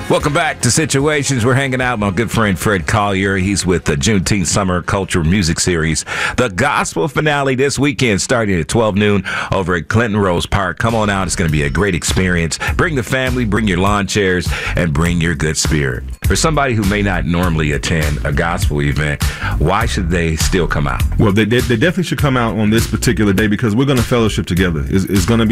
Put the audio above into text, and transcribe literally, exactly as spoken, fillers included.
Welcome back to Situations. We're hanging out with my good friend Fred Collier. He's with the Juneteenth Summer Culture Music Series. The gospel finale this weekend starting at twelve noon over at Clinton Rose Park. Come on out. It's going to be a great experience. Bring the family, bring your lawn chairs, and bring your good spirit. For somebody who may not normally attend a gospel event, why should they still come out? Well, they, they, they definitely should come out on this particular day because we're going to fellowship together. It's, it's going to be